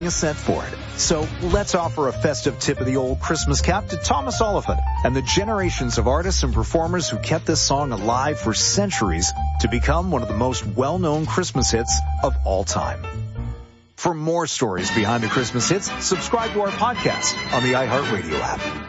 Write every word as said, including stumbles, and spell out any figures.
a cent for it. So let's offer a festive tip of the old Christmas cap to Thomas Oliphant and the generations of artists and performers who kept this song alive for centuries to become one of the most well-known Christmas hits of all time. For more stories behind the Christmas hits, subscribe to our podcast on the iHeartRadio app.